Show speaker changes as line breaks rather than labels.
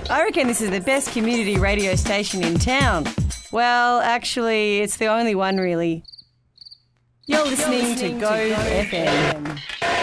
I reckon this is the best community radio station in town. Well, actually, it's the only one, really. You're listening to Go FM.